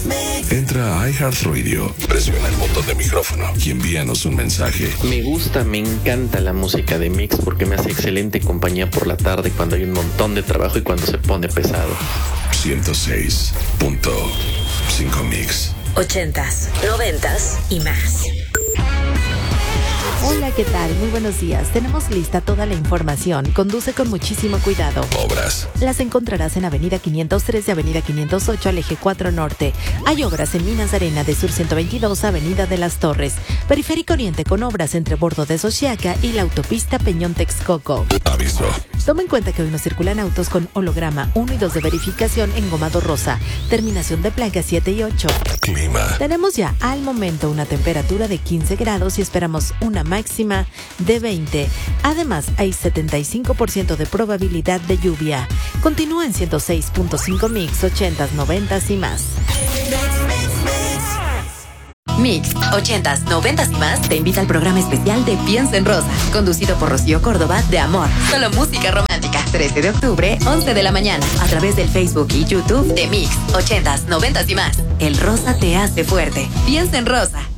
Entra a iHeartRadio, presiona el botón de micrófono y envíanos un mensaje. Me gusta, me encanta la música de Mix porque me hace excelente compañía por la tarde cuando hay un montón de trabajo y cuando se pone pesado. 106.5 Mix. 80s, 90s y más. Hola, ¿qué tal? Muy buenos días. Tenemos lista toda la información. Conduce con muchísimo cuidado. Obras. Las encontrarás en Avenida 503 de Avenida 508 al Eje 4 Norte. Hay obras en Minas de Arena de Sur 122 Avenida de las Torres. Periférico Oriente con obras entre Bordo de Xochiaca y la autopista Peñón-Texcoco. Aviso. Toma en cuenta que hoy no circulan autos con holograma 1 y 2 de verificación engomado rosa. Terminación de placa 7 y 8. Clima. Tenemos ya al momento una temperatura de 15 grados y esperamos una máxima de 20. Además, hay 75% de probabilidad de lluvia. Continúa en 106.5 Mix, 80s, 90s y más. Mix, 80s, 90s y más te invita al programa especial de Piensa en Rosa, conducido por Rocío Córdoba de Amor. Solo música romántica. 13 de octubre, 11 de la mañana, a través del Facebook y YouTube de Mix, 80s, 90s y más. El rosa te hace fuerte. Piensa en Rosa.